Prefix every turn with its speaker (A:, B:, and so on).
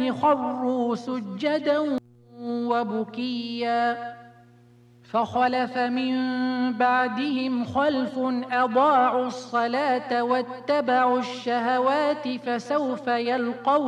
A: الصيام خروا سجدا وبكيا فخلف من بعدهم خلف أضاعوا الصلاة واتبعوا الشهوات فسوف يلقون